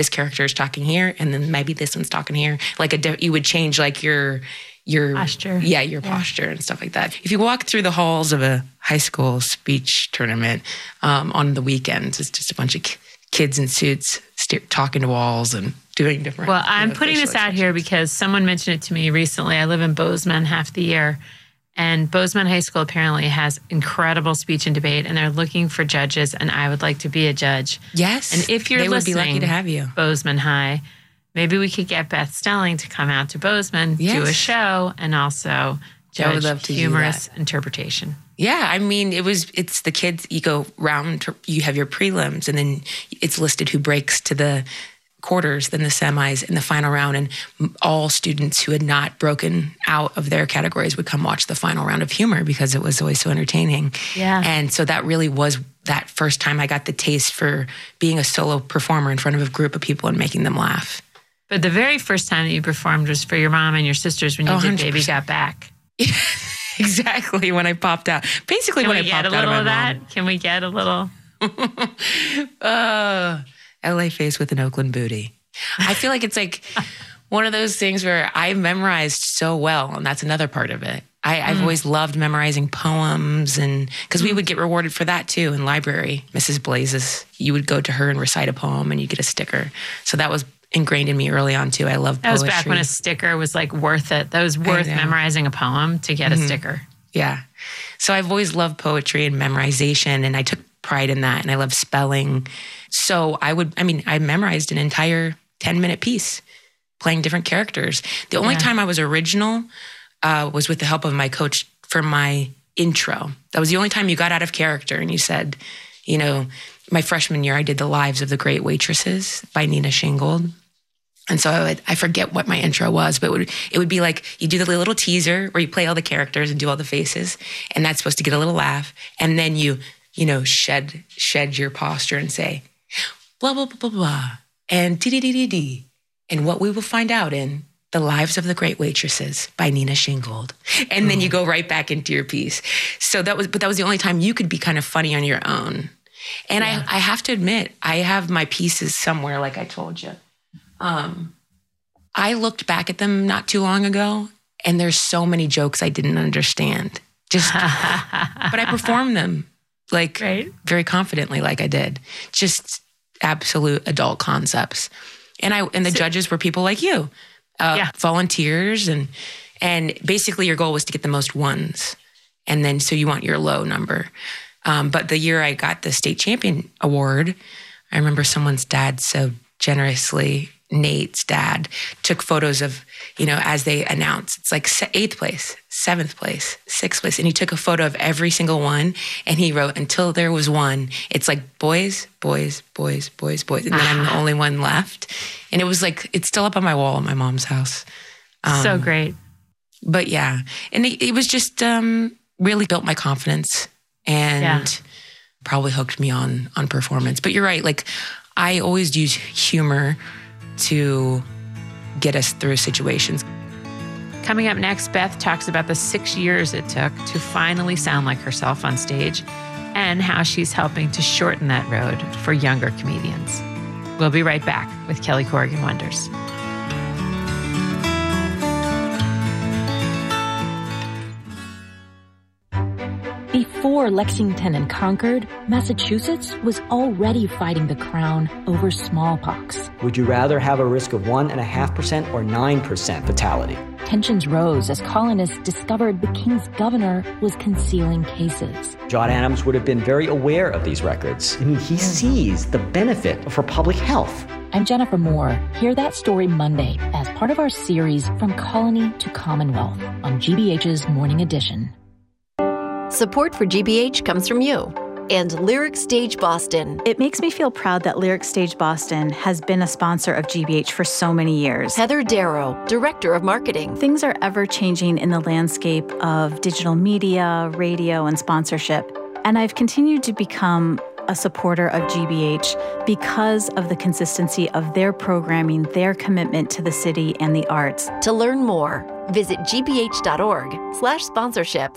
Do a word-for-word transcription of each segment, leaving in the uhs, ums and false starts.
this character is talking here, and then maybe this one's talking here. Like a, you would change like your your posture. Yeah, your yeah. posture and stuff like that. If you walk through the halls of a high school speech tournament um, on the weekends, it's just a bunch of kids in suits st- talking to walls and doing different. Well, I'm know, putting this out here because someone mentioned it to me recently. I live in Bozeman half the year, and Bozeman High School apparently has incredible speech and debate, and they're looking for judges, and I would like to be a judge. Yes. And if you're they listening, would be lucky to have you. Bozeman High, maybe we could get Beth Stelling to come out to Bozeman, yes. do a show, and also judge would love to humorous interpretation. Yeah, I mean, it was, it's the kids, you go round, to, you have your prelims, and then it's listed who breaks to the quarters, then the semis, and the final round. And all students who had not broken out of their categories would come watch the final round of humor because it was always so entertaining. Yeah. And so that really was that first time I got the taste for being a solo performer in front of a group of people and making them laugh. But the very first time that you performed was for your mom and your sisters when you oh, did one hundred percent. Baby Got Back. Exactly, when I popped out. Basically, Can when we I get popped a out of little my of mom. that? Can we get a little? uh, L A face with an Oakland booty. I feel like it's like one of those things where I memorized so well, and that's another part of it. I, I've mm. always loved memorizing poems, and because we would get rewarded for that too in library. Missus Blazes, you would go to her and recite a poem, and you get a sticker. So that was ingrained in me early on too. I love that poetry. was back when a sticker was like worth it. That was worth memorizing a poem to get mm-hmm. a sticker. Yeah. So I've always loved poetry and memorization, and I took pride in that, and I love spelling. So I would, I mean, I memorized an entire ten minute piece playing different characters. The only yeah. time I was original uh, was with the help of my coach for my intro. That was the only time you got out of character and you said, you know, my freshman year, I did The Lives of the Great Waitresses by Nina Shingold. And so I would, I forget what my intro was, but it would, it would be like, you do the little teaser where you play all the characters and do all the faces, and that's supposed to get a little laugh. And then you, you know, shed, shed your posture and say, blah, blah, blah, blah, blah, and dee-dee-dee-dee-dee. And what we will find out in The Lives of the Great Waitresses by Nina Shingold. And mm. then you go right back into your piece. So that was, but that was the only time you could be kind of funny on your own. And yeah. I, I have to admit, I have my pieces somewhere, like I told you. Um, I looked back at them not too long ago, and there's so many jokes I didn't understand. Just, but I performed them like right. very confidently, like I did. Just absolute adult concepts. And I and the so, judges were people like you, uh, yeah. volunteers, and and basically your goal was to get the most ones, and then so you want your low number. Um, but the year I got the state champion award, I remember someone's dad so generously. Nate's dad took photos of, you know, as they announced, it's like eighth place, seventh place, sixth place. And he took a photo of every single one, and he wrote, until there was one, it's like boys, boys, boys, boys, boys. And then I'm the only one left. And it was like, it's still up on my wall at my mom's house. Um, so great. But yeah, and it, it was just um, really built my confidence and yeah. probably hooked me on, on performance. But you're right. Like I always use humor to get us through situations. Coming up next, Beth talks about the six years it took to finally sound like herself on stage and how she's helping to shorten that road for younger comedians. We'll be right back with Kelly Corrigan Wonders. Before Lexington and Concord, Massachusetts was already fighting the crown over smallpox. Would you rather have a risk of one point five percent or nine percent fatality? Tensions rose as colonists discovered the king's governor was concealing cases. John Adams would have been very aware of these records. I mean, he sees the benefit for public health. I'm Jennifer Moore. Hear that story Monday as part of our series From Colony to Commonwealth on G B H's Morning Edition. Support for G B H comes from you and Lyric Stage Boston. It makes me feel proud that Lyric Stage Boston has been a sponsor of G B H for so many years. Heather Darrow, Director of Marketing. Things are ever changing in the landscape of digital media, radio, and sponsorship. And I've continued to become a supporter of G B H because of the consistency of their programming, their commitment to the city and the arts. To learn more, visit gbh.org slash sponsorship.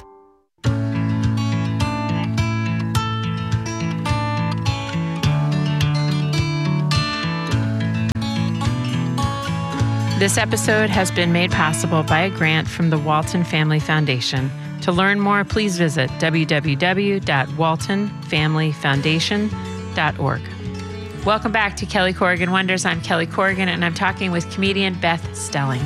This episode has been made possible by a grant from the Walton Family Foundation. To learn more, please visit w w w dot walton family foundation dot org. Welcome back to Kelly Corrigan Wonders. I'm Kelly Corrigan, and I'm talking with comedian Beth Stelling.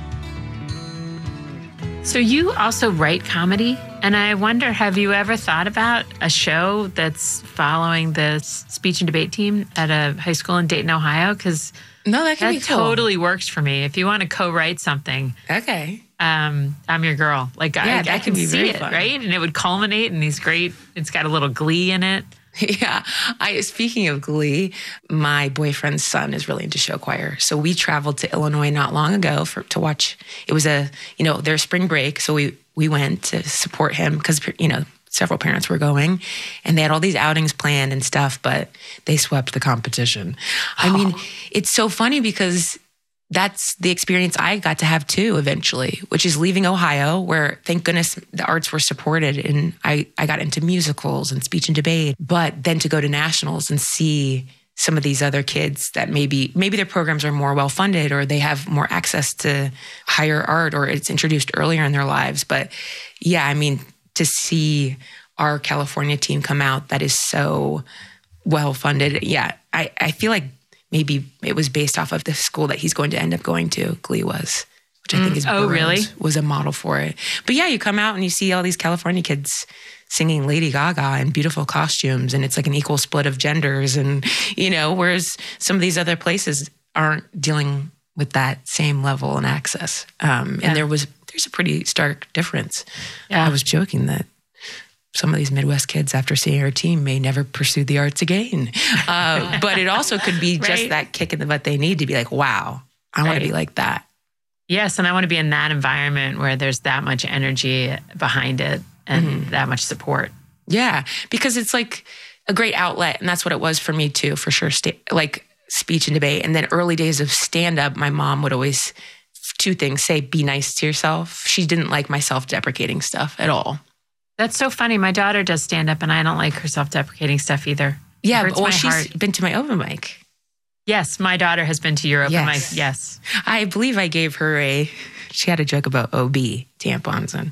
So you also write comedy, and I wonder, have you ever thought about a show that's following the speech and debate team at a high school in Dayton, Ohio? Because no, that, that be cool. totally works for me. If you want to co-write something, okay, um, I'm your girl. Like yeah, I, I can see it, fun. Right? And it would culminate in these great. It's got a little Glee in it. Yeah. I, speaking of Glee, my boyfriend's son is really into show choir. So we traveled to Illinois not long ago for, to watch, it was a, you know, their spring break. So we, we went to support him because, you know, several parents were going and they had all these outings planned and stuff, but they swept the competition. I mean, it's so funny because that's the experience I got to have too eventually, which is leaving Ohio, where thank goodness the arts were supported and I, I got into musicals and speech and debate, but then to go to nationals and see some of these other kids that maybe maybe their programs are more well-funded or they have more access to higher art or it's introduced earlier in their lives. But yeah, I mean, to see our California team come out that is so well-funded, yeah, I, I feel like maybe it was based off of the school that he's going to end up going to, Glee was, which I think is oh, really? was a model for it. But yeah, you come out and you see all these California kids singing Lady Gaga in beautiful costumes, and it's like an equal split of genders, and you know, whereas some of these other places aren't dealing with that same level and access. Um, yeah. And there was there's a pretty stark difference. Yeah. I was joking that some of these Midwest kids, after seeing our team, may never pursue the arts again. Uh, but it also could be just right? that kick in the butt they need to be like, wow, I right. want to be like that. Yes, and I want to be in that environment where there's that much energy behind it and mm-hmm. that much support. Yeah, because it's like a great outlet, and that's what it was for me too, for sure. Sta- like speech and debate. And then early days of stand-up, my mom would always, two things, say, be nice to yourself. She didn't like my self-deprecating stuff at all. That's so funny. My daughter does stand up and I don't like her self-deprecating stuff either. Yeah, well, she's heart. been to my open mic. Yes, my daughter has been to your open yes. mic. Yes. I believe I gave her a, she had a joke about O B tampons. And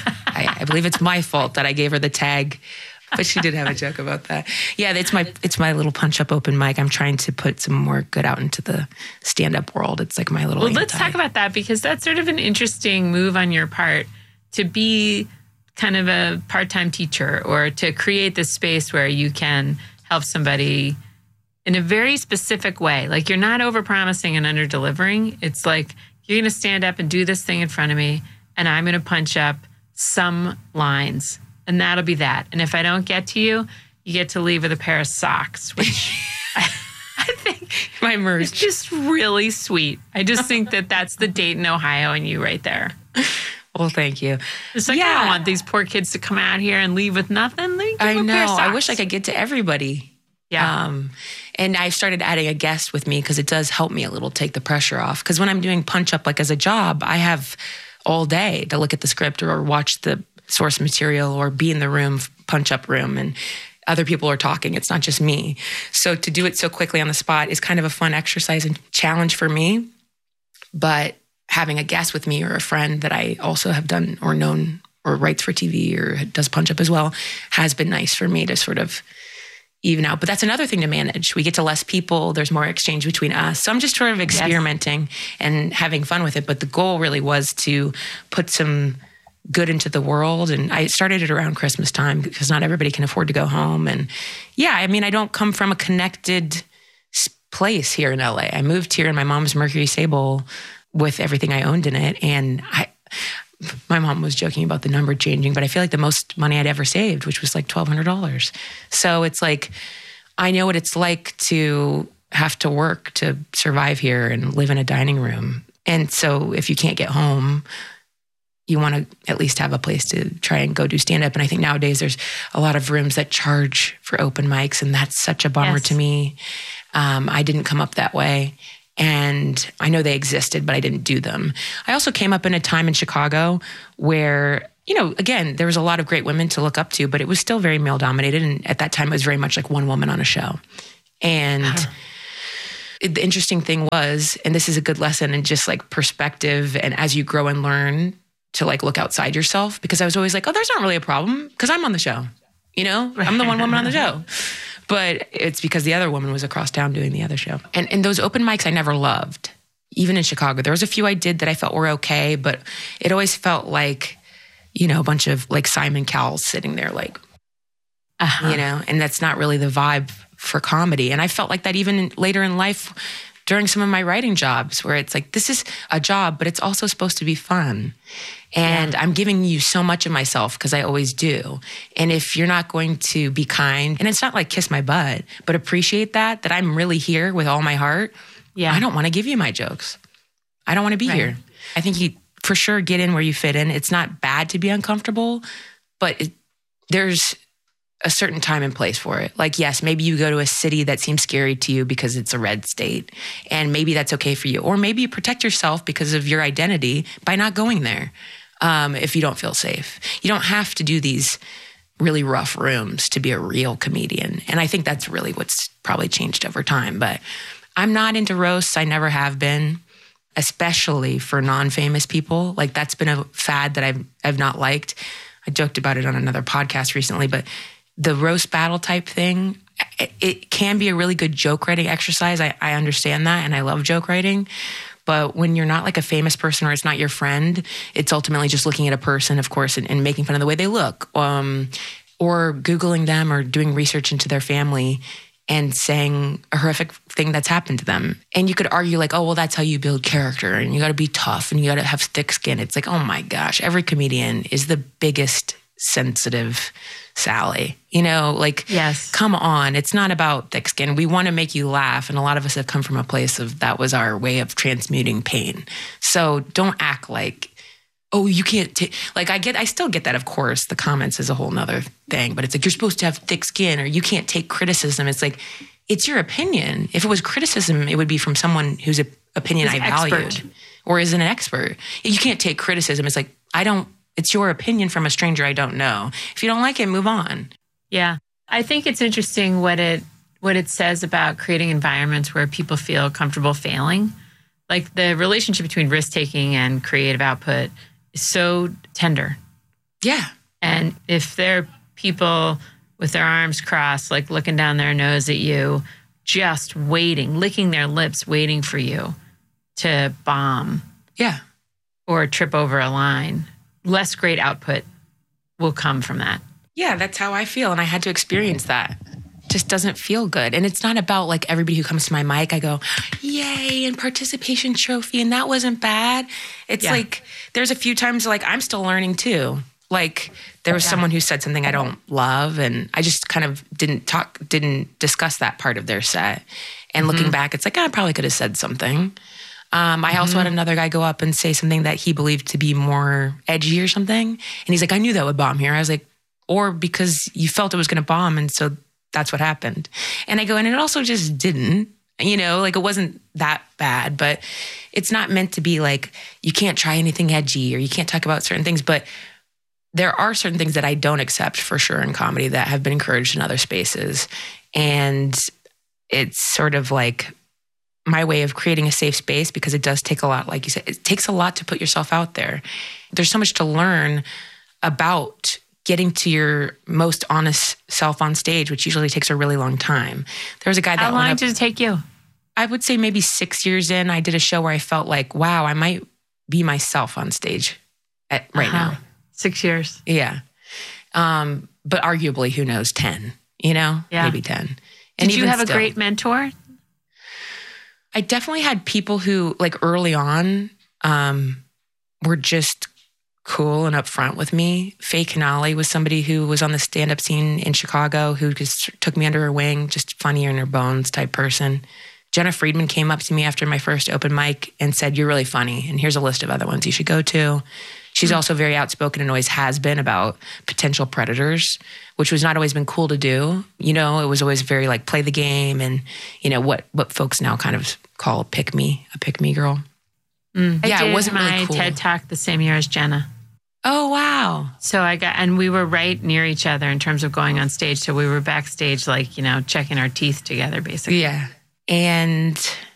I, I believe it's my fault that I gave her the tag, but she did have a joke about that. Yeah, it's my it's my little punch-up open mic. I'm trying to put some more good out into the stand-up world. It's like my little Well, anti- let's talk about that because that's sort of an interesting move on your part to be kind of a part-time teacher or to create this space where you can help somebody in a very specific way. Like you're not over-promising and under-delivering. It's like you're going to stand up and do this thing in front of me and I'm going to punch up some lines and that'll be that. And if I don't get to you, you get to leave with a pair of socks, which I, I think my merch. is just really sweet. I just think that that's the Dayton, Ohio in you right there. Well, thank you. It's like, yeah. I don't want these poor kids to come out here and leave with nothing. I know. I wish I could get to everybody. Yeah. Um, and I've started adding a guest with me because it does help me a little take the pressure off. Because when I'm doing punch up like as a job, I have all day to look at the script or watch the source material or be in the room, punch up room, and other people are talking. It's not just me. So to do it so quickly on the spot is kind of a fun exercise and challenge for me. But having a guest with me or a friend that I also have done or known or writes for T V or does punch up as well has been nice for me to sort of even out. But that's another thing to manage. We get to less people. There's more exchange between us. So I'm just sort of experimenting yes. and having fun with it. But the goal really was to put some good into the world. And I started it around Christmas time because not everybody can afford to go home. And yeah, I mean, I don't come from a connected place here in L A. I moved here in my mom's Mercury Sable with everything I owned in it. And I, my mom was joking about the number changing, but I feel like the most money I'd ever saved, which was like twelve hundred dollars. So it's like, I know what it's like to have to work to survive here and live in a dining room. And so if you can't get home, you want to at least have a place to try and go do stand-up. And I think nowadays there's a lot of rooms that charge for open mics, and that's such a bummer yes. to me. Um, I didn't come up that way. And I know they existed, but I didn't do them. I also came up in a time in Chicago where, you know, again, there was a lot of great women to look up to, but it was still very male dominated. And at that time, it was very much like one woman on a show. And uh-huh. it, the interesting thing was, and this is a good lesson in just like perspective and as you grow and learn to like look outside yourself, because I was always like, oh, there's not really a problem because I'm on the show. You know, I'm the one woman on the show. But it's because the other woman was across town doing the other show. And, and those open mics I never loved. Even in Chicago, there was a few I did that I felt were okay, but it always felt like, you know, a bunch of like Simon Cowell sitting there like, uh-huh. you know, and that's not really the vibe for comedy. And I felt like that even in, later in life during some of my writing jobs where it's like, this is a job, but it's also supposed to be fun. And yeah. I'm giving you so much of myself because I always do. And if you're not going to be kind, and it's not like kiss my butt, but appreciate that, that I'm really here with all my heart. Yeah. I don't want to give you my jokes. I don't want to be right. here. I think you for sure get in where you fit in. It's not bad to be uncomfortable, but it, there's a certain time and place for it. Like, yes, maybe you go to a city that seems scary to you because it's a red state, and maybe that's okay for you. Or maybe you protect yourself because of your identity by not going there um, if you don't feel safe. You don't have to do these really rough rooms to be a real comedian. And I think that's really what's probably changed over time. But I'm not into roasts. I never have been, especially for non-famous people. Like that's been a fad that I've I've not liked. I joked about it on another podcast recently, but the roast battle type thing, it, it can be a really good joke writing exercise. I, I understand that, and I love joke writing. But when you're not like a famous person or it's not your friend, it's ultimately just looking at a person, of course, and, and making fun of the way they look, um, or Googling them or doing research into their family and saying a horrific thing that's happened to them. And you could argue like, oh, well, that's how you build character and you got to be tough and you got to have thick skin. It's like, oh my gosh, every comedian is the biggest sensitive Sally, you know, like, yes. Come on. It's not about thick skin. We want to make you laugh. And a lot of us have come from a place of that was our way of transmuting pain. So don't act like, oh, you can't take, like I get, I still get that, of course, the comments is a whole nother thing, but it's like, you're supposed to have thick skin or you can't take criticism. It's like, it's your opinion. If it was criticism, it would be from someone whose opinion I valued expert. Or is an expert. You can't take criticism. It's like, I don't, it's your opinion from a stranger I don't know. If you don't like it, move on. Yeah. I think it's interesting what it, what it says about creating environments where people feel comfortable failing. Like the relationship between risk-taking and creative output is so tender. Yeah. And if there are people with their arms crossed, like looking down their nose at you, just waiting, licking their lips, waiting for you to bomb. Yeah. Or trip over a line, less great output will come from that. Yeah, that's how I feel. And I had to experience that. Just doesn't feel good. And it's not about like everybody who comes to my mic, I go, yay, and participation trophy. And that wasn't bad. It's yeah. like, there's a few times like I'm still learning too. Like there was yeah. someone who said something I don't love. And I just kind of didn't talk, didn't discuss that part of their set. And mm-hmm. looking back, it's like, oh, I probably could have said something. Um, I mm-hmm. also had another guy go up and say something that he believed to be more edgy or something. And he's like, I knew that would bomb here. I was like, or because you felt it was going to bomb. And so that's what happened. And I go, and it also just didn't, you know, like it wasn't that bad, but it's not meant to be like, you can't try anything edgy or you can't talk about certain things. But there are certain things that I don't accept for sure in comedy that have been encouraged in other spaces. And it's sort of like my way of creating a safe space because it does take a lot, like you said, it takes a lot to put yourself out there. There's so much to learn about getting to your most honest self on stage, which usually takes a really long time. There was a guy that How long did it take you? I would say maybe six years in, I did a show where I felt like, wow, I might be myself on stage at, right uh-huh. now. Six years. Yeah. Um, but arguably, who knows, ten, you know, yeah. maybe ten. And did you have still, a great mentor? I definitely had people who like early on um, were just cool and upfront with me. Faye Canali was somebody who was on the stand-up scene in Chicago who just took me under her wing, just funnier in her bones type person. Jenna Friedman came up to me after my first open mic and said, you're really funny. And here's a list of other ones you should go to. She's mm-hmm. also very outspoken and always has been about potential predators, which was not always been cool to do. You know, it was always very like play the game and, you know, what, what folks now kind of call a pick me, a pick me girl. Mm. Yeah, I did it wasn't my really cool. TED Talk the same year as Jenna. Oh, wow. So I got, and we were right near each other in terms of going on stage. So we were backstage, like, you know, checking our teeth together, basically. Yeah. And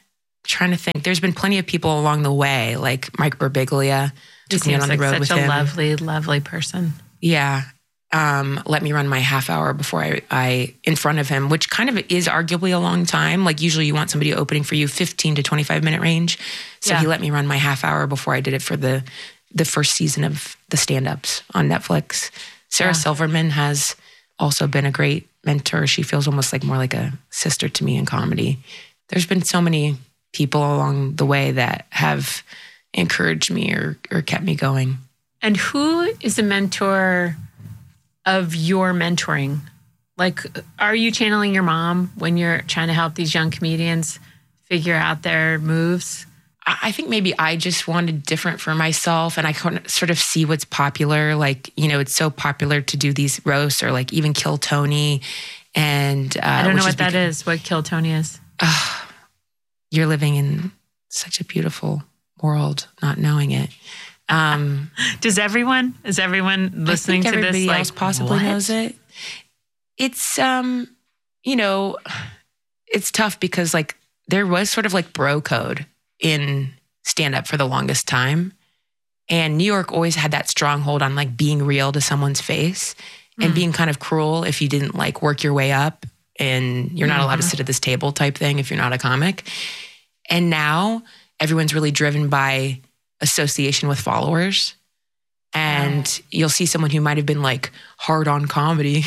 trying to think. There's been plenty of people along the way, like Mike Birbiglia took me on like the road such with a him. lovely, lovely person. Yeah. Um, let me run my half hour before I, I, in front of him, which kind of is arguably a long time. Like usually you want somebody opening for you fifteen to twenty-five minute range. So Yeah. he let me run my half hour before I did it for the, the first season of the stand-ups on Netflix. Sarah Yeah. Silverman has also been a great mentor. She feels almost like more like a sister to me in comedy. There's been so many people along the way that have encouraged me or, or kept me going. And who is a mentor of your mentoring? Like, are you channeling your mom when you're trying to help these young comedians figure out their moves? I I think maybe I just wanted different for myself, and I couldn't sort of see what's popular. Like, you know, it's so popular to do these roasts or like even Kill Tony. And uh, I don't know which what is that beca- is, what Kill Tony is. You're living in such a beautiful world, not knowing it. Um, Does everyone, is everyone listening I think to this everybody like, else possibly what? knows it. It's, um, you know, it's tough because like there was sort of like bro code in stand-up for the longest time. And New York always had that stronghold on like being real to someone's face and being kind of cruel if you didn't like work your way up and you're not allowed to sit at this table type thing if you're not a comic. And now everyone's really driven by association with followers. And you'll see someone who might have been like hard on comedy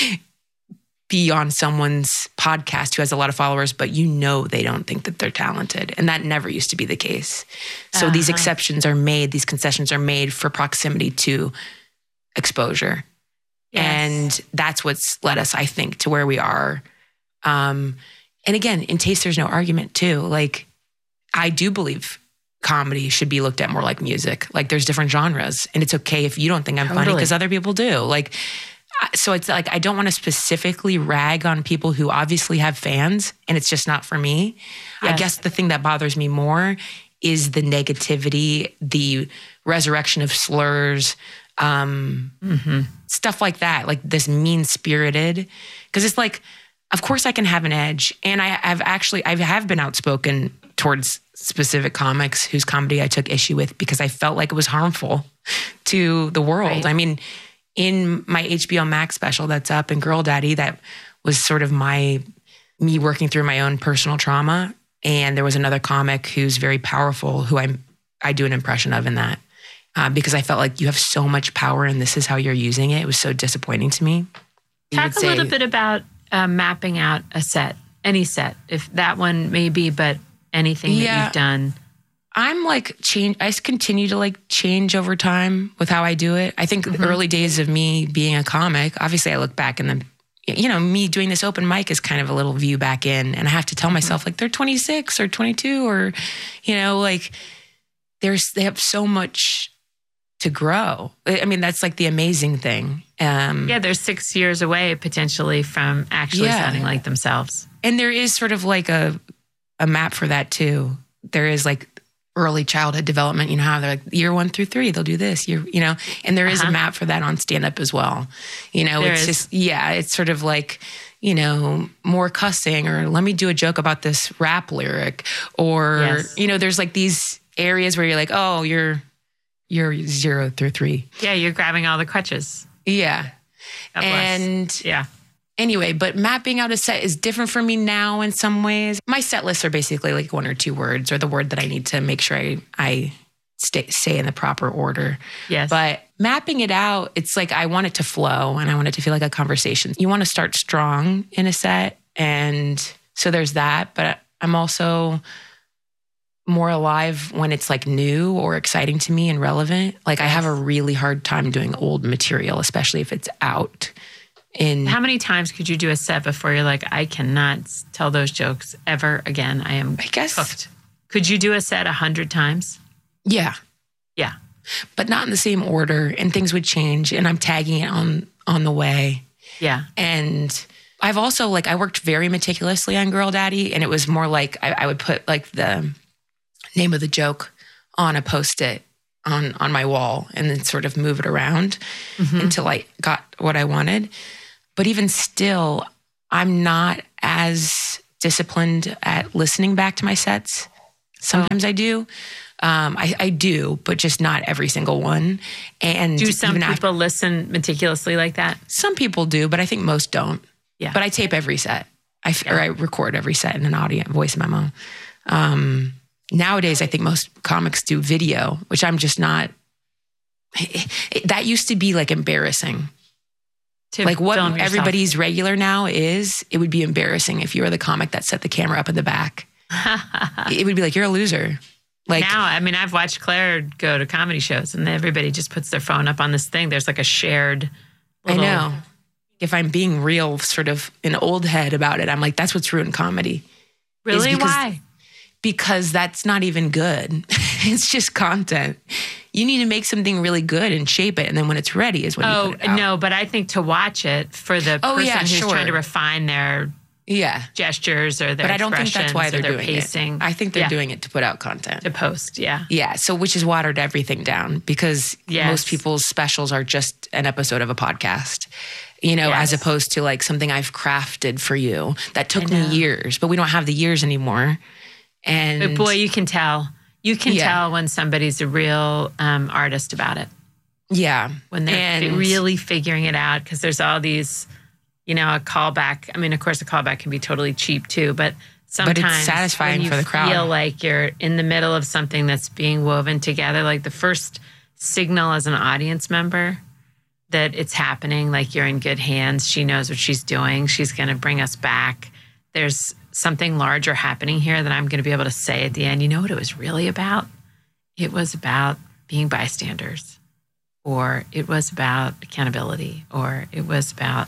be on someone's podcast who has a lot of followers, but you know they don't think that they're talented. And that never used to be the case. So these exceptions are made, these concessions are made for proximity to exposure. Yes. And that's what's led us, I think, to where we are. Um, and again, in taste, there's no argument too. Like, I do believe comedy should be looked at more like music. Like there's different genres and it's okay if you don't think I'm funny Totally. because other people do. Like, so it's like, I don't want to specifically rag on people who obviously have fans and it's just not for me. I Yes. guess the thing that bothers me more is the negativity, the resurrection of slurs, um, stuff like that, like this mean-spirited. Because it's like, of course I can have an edge. And I, I've actually, I have been outspoken towards specific comics whose comedy I took issue with because I felt like it was harmful to the world. Right. I mean, in my H B O Max special that's up in Girl Daddy, that was sort of my, me working through my own personal trauma. And there was another comic who's very powerful who I I do an impression of in that uh, because I felt like you have so much power and this is how you're using it. It was so disappointing to me. You Talk would a say- little bit about uh, mapping out a set, any set, if that one may be, but anything that Yeah. you've done. I'm like change. I continue to like change over time with how I do it. I think the early days of me being a comic, obviously I look back and then, you know, me doing this open mic is kind of a little view back in. And I have to tell myself like they're twenty-six or twenty-two or, you know, like there's, they have so much to grow. I mean, that's like the amazing thing. Um, Yeah, they're six years away potentially from actually Yeah. sounding like themselves. And there is sort of like a, a map for that too. There is like early childhood development, you know, how they're like year one through three, they'll do this, year, you know, and there is Uh-huh. a map for that on stand up as well. You know, There it's is. just, yeah, it's sort of like, you know, more cussing or let me do a joke about this rap lyric or, Yes. you know, there's like these areas where you're like, oh, you're, you're zero through three. Yeah, you're grabbing all the crutches. Yeah. God bless. And yeah. anyway, but mapping out a set is different for me now in some ways. My set lists are basically like one or two words or the word that I need to make sure I, I stay, say in the proper order. Yes. But mapping it out, it's like I want it to flow and I want it to feel like a conversation. You want to start strong in a set. And so there's that. But I'm also more alive when it's like new or exciting to me and relevant. Like I have a really hard time doing old material, especially if it's out. In How many times could you do a set before you're like, I cannot tell those jokes ever again? I am I guess, cooked. Could you do a set a hundred times? yeah. Yeah. But not in the same order, and things would change, and I'm tagging it on on the way. Yeah. And I've also like I worked very meticulously on Girl Daddy, and it was more like I, I would put like the name of the joke on a Post-it on on my wall, and then sort of move it around until I got what I wanted. But even still, I'm not as disciplined at listening back to my sets Sometimes oh. I do. Um, I, I do, but just not every single one. And do some people after, listen meticulously like that? Some people do, but I think most don't. Yeah. But I tape every set. I, yeah. Or I record every set in an audio voice memo. Um, nowadays, I think most comics do video, which I'm just not. It, it, that used to be like embarrassing. To like what film everybody's regular now is, it would be embarrassing if you were the comic that set the camera up in the back. It would be like, you're a loser. Like now, I mean, I've watched Claire go to comedy shows and everybody just puts their phone up on this thing. There's like a shared little... I know. If I'm being real, sort of an old head about it, I'm like, that's what's ruined comedy. Really? Because, Why? Because that's not even good. It's just content. You need to make something really good and shape it. And then when it's ready is when oh, you put it out. No, but I think to watch it for the oh, person yeah, who's sure. trying to refine their yeah. gestures or their But I don't think that's why they're their doing pacing. it. I think they're yeah. doing it to put out content. To post, yeah. Yeah, so which has watered everything down because yes. most people's specials are just an episode of a podcast, you know, yes. as opposed to like something I've crafted for you that took me years, but we don't have the years anymore. And but boy, you can tell. You can yeah. tell when somebody's a real um, artist about it. Yeah. When they're and, really figuring it out because there's all these, you know, a callback. I mean, of course, a callback can be totally cheap too, but sometimes but it's satisfying when you for the crowd. feel like you're in the middle of something that's being woven together, like the first signal as an audience member that it's happening, like you're in good hands. She knows what she's doing. She's going to bring us back. There's something larger happening here that I'm going to be able to say at the end. You know what it was really about? It was about being bystanders, or it was about accountability, or it was about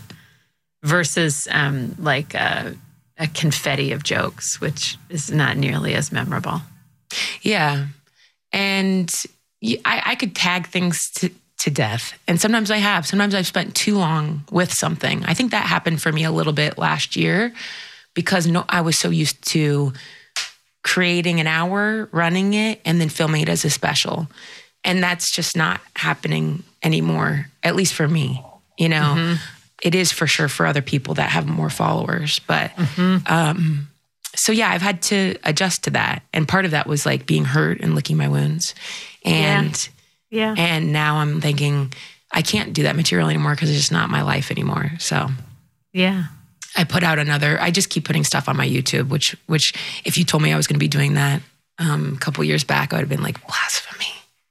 versus um, like a, a confetti of jokes, which is not nearly as memorable. Yeah. And I, I could tag things to, to death. And sometimes I have. Sometimes I've spent too long with something. I think that happened for me a little bit last year because no, I was so used to creating an hour, running it, and then filming it as a special. And that's just not happening anymore, at least for me. You know, mm-hmm. It is for sure for other people that have more followers. But mm-hmm. um, so, yeah, I've had to adjust to that. And part of that was like being hurt and licking my wounds. And yeah. Yeah. And now I'm thinking I can't do that material anymore because it's just not my life anymore. So yeah. I put out another, I just keep putting stuff on my YouTube, which, which if you told me I was going to be doing that um, a couple years back, I would have been like, blasphemy.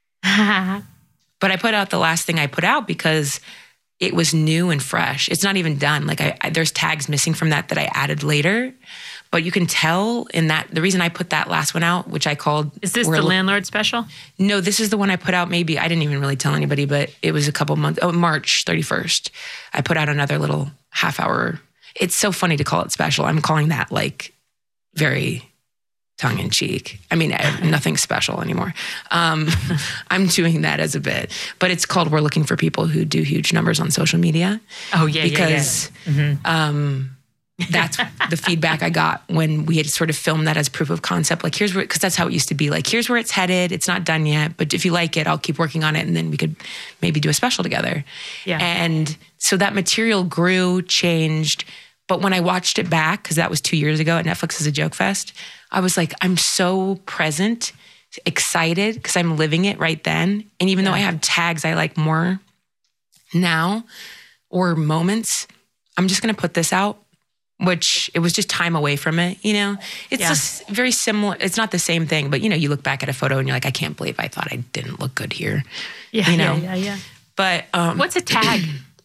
But I put out the last thing I put out because it was new and fresh. It's not even done. Like I, I there's tags missing from that that I added later, but you can tell in that, the reason I put that last one out, which I called. Is this the landlord special? No, this is the one I put out maybe, I didn't even really tell anybody, but it was a couple months, oh, March thirty-first. I put out another little half hour. It's so funny to call it special. I'm calling that like very tongue in cheek. I mean, nothing special anymore. Um, I'm doing that as a bit, but it's called We're Looking for People Who Do Huge Numbers on Social Media. Oh yeah, because yeah, yeah. Mm-hmm. Um, that's the feedback I got when we had sort of filmed that as proof of concept. Like, here's where, because that's how it used to be. Like, here's where it's headed. It's not done yet, but if you like it, I'll keep working on it, and then we could maybe do a special together. Yeah. And so that material grew, changed. But when I watched it back, because that was two years ago at Netflix as a Joke Fest, I was like, I'm so present, excited, because I'm living it right then. And even yeah. though I have tags I like more now or moments, I'm just going to put this out, which it was just time away from it, you know? It's yeah. just very similar. It's not the same thing, but, you know, you look back at a photo and you're like, I can't believe I thought I didn't look good here. Yeah, you know? yeah, yeah, yeah. But um, what's a tag?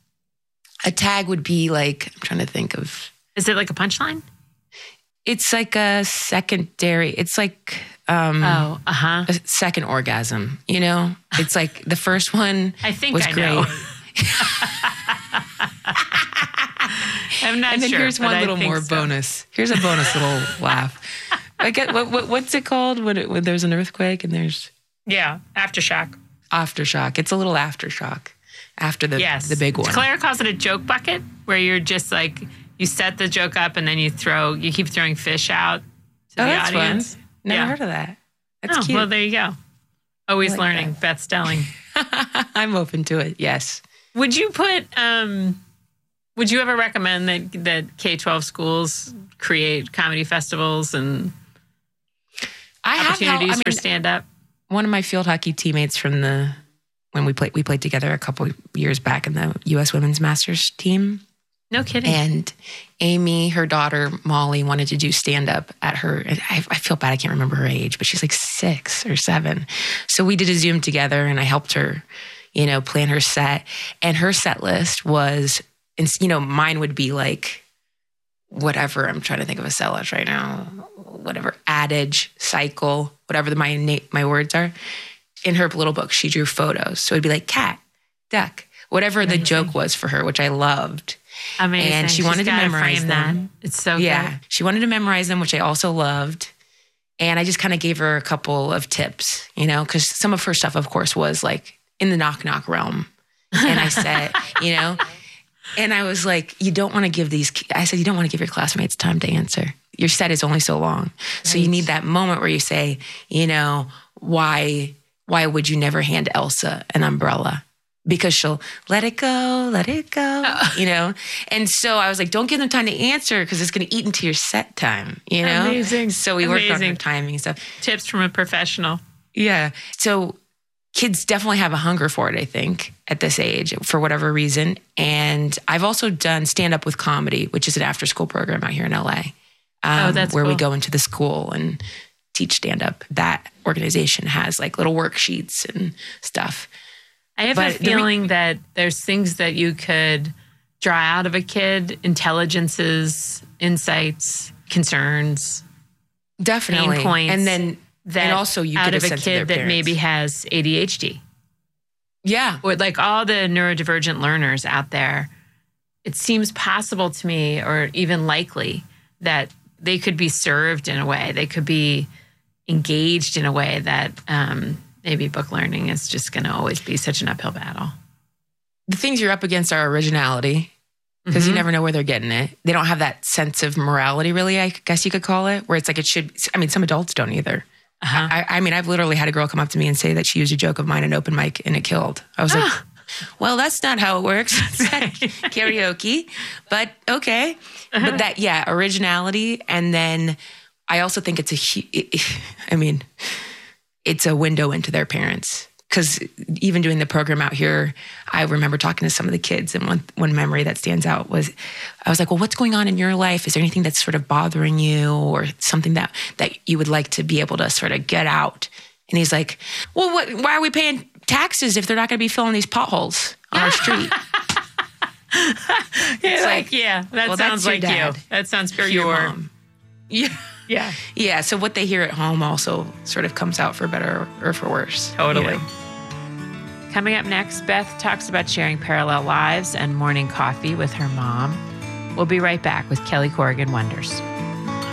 A tag would be like, I'm trying to think of. Is it like a punchline? It's like a secondary, it's like um, oh, uh-huh. a second orgasm, you know? It's like the first one I think was I great. know. I'm not and then sure. here's one I little more so. bonus. Here's a bonus little laugh. I get, what, what, what's it called when, it, when there's an earthquake and there's... Yeah, aftershock. Aftershock. It's a little aftershock after the, yes. the big one. Claire calls it a joke bucket, where you're just like, you set the joke up and then you throw, you keep throwing fish out to oh, the that's audience. Fun. Never yeah. heard of that. That's oh, cute. Well, there you go. Always like learning. That. Beth Stelling. I'm open to it, yes. Would you put, um, would you ever recommend that, that K twelve schools create comedy festivals? And I have opportunities helped, I mean, for stand-up? One of my field hockey teammates from the, when we played, we played together a couple years back in the U S Women's Masters team. No kidding. And Amy, her daughter, Molly, wanted to do stand-up at her, I, I feel bad, I can't remember her age, but she's like six or seven. So we did a Zoom together and I helped her, you know, plan her set. And her set list was, you know, mine would be like, whatever, I'm trying to think of a set list right now, whatever, adage, cycle, whatever the, my, my words are. In her little book, she drew photos. So it'd be like cat, duck, whatever Amazing. The joke was for her, which I loved. Amazing. And she wanted She's to memorize them. That. It's so yeah. good. She wanted to memorize them, which I also loved. And I just kind of gave her a couple of tips, you know, because some of her stuff, of course, was like in the knock knock realm. And I said, you know, and I was like, you don't want to give these, I said, you don't want to give your classmates time to answer. Your set is only so long. So right. You need that moment where you say, you know, why, why would you never hand Elsa an umbrella? Because she'll let it go, let it go, oh. you know? And so I was like, don't give them time to answer because it's going to eat into your set time, you know? Amazing. So we Amazing. worked on her timing and stuff. Tips from a professional. Yeah. So kids definitely have a hunger for it, I think, at this age, for whatever reason. And I've also done stand-up with comedy, which is an after-school program out here in L A. Um, oh, that's where cool. we go into the school and teach stand-up. That organization has like little worksheets and stuff. I have but a feeling re- that there's things that you could draw out of a kid, intelligences, insights, concerns, definitely, pain points, and then that and also you out get a of a sense kid of their that maybe has A D H D. Yeah, or like all the neurodivergent learners out there. It seems possible to me, or even likely, that they could be served in a way, they could be engaged in a way that. Um, Maybe book learning is just going to always be such an uphill battle. The things you're up against are originality, because mm-hmm. you never know where they're getting it. They don't have that sense of morality, really, I guess you could call it, where it's like it should. I mean, some adults don't either. Uh-huh. I, I mean, I've literally had a girl come up to me and say that she used a joke of mine in open mic and it killed. I was like, well, that's not how it works. It's like karaoke, but okay. Uh-huh. But that, yeah, originality. And then I also think it's a, I mean... it's a window into their parents. Because even doing the program out here, I remember talking to some of the kids, and one one memory that stands out was, I was like, well, what's going on in your life? Is there anything that's sort of bothering you, or something that, that you would like to be able to sort of get out? And he's like, well, what, why are we paying taxes if they're not going to be filling these potholes on our street? It's like, like, yeah, that well, sounds like dad. you. That sounds pure. Your mom. Yeah. Yeah. Yeah. So what they hear at home also sort of comes out for better or for worse. Totally. You know? Coming up next, Beth talks about sharing parallel lives and morning coffee with her mom. We'll be right back with Kelly Corrigan Wonders.